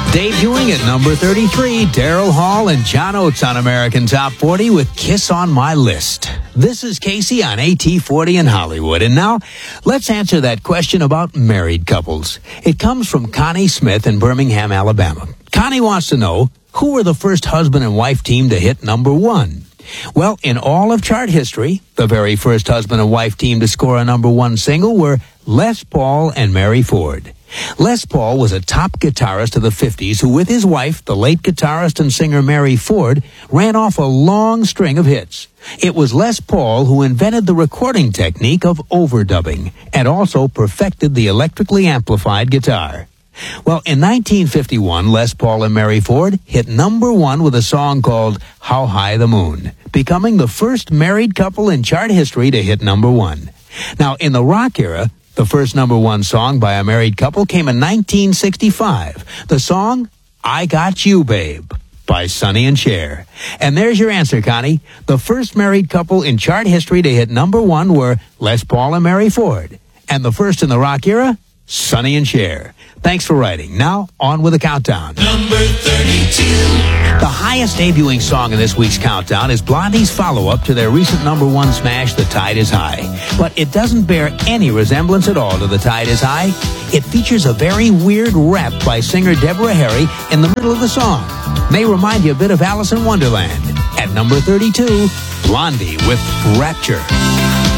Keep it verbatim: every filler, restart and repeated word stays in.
Debuting at number thirty-three, Daryl Hall and John Oates on American Top forty with Kiss on My List. This is Casey on A T forty in Hollywood. And now, let's answer that question about married couples. It comes from Connie Smith in Birmingham, Alabama. Connie wants to know, who were the first husband and wife team to hit number one? Well, in all of chart history, the very first husband and wife team to score a number one single were Les Paul and Mary Ford. Les Paul was a top guitarist of the fifties who, with his wife, the late guitarist and singer Mary Ford, ran off a long string of hits. It was Les Paul who invented the recording technique of overdubbing and also perfected the electrically amplified guitar. Well, in nineteen fifty-one, Les Paul and Mary Ford hit number one with a song called How High the Moon, becoming the first married couple in chart history to hit number one. Now, in the rock era, the first number one song by a married couple came in nineteen sixty-five. The song, I Got You, Babe, by Sonny and Cher. And there's your answer, Connie. The first married couple in chart history to hit number one were Les Paul and Mary Ford. And the first in the rock era, Sonny and Cher. Thanks for writing. Now, on with the countdown. Number thirty-two. The highest debuting song in this week's countdown is Blondie's follow-up to their recent number one smash, The Tide is High. But it doesn't bear any resemblance at all to The Tide is High. It features a very weird rap by singer Deborah Harry in the middle of the song. May remind you a bit of Alice in Wonderland. At number thirty-two, Blondie with Rapture.